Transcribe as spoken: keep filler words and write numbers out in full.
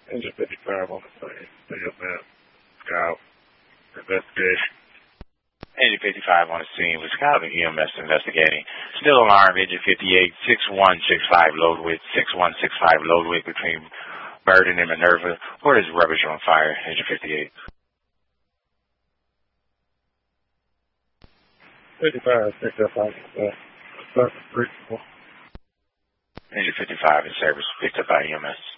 Engine fifty-five on the scene. Stay up there. Scout. Investigation. Engine fifty-five on the scene with Scout and E M S investigating. Still alarm, Engine fifty-eight, six one six five load width, six one six five load width between Burden and Minerva. Where is rubbish on fire, Engine fifty-eight? fifty-five picked up on uh, surface three four. Engine fifty-five in service, picked up by E M S.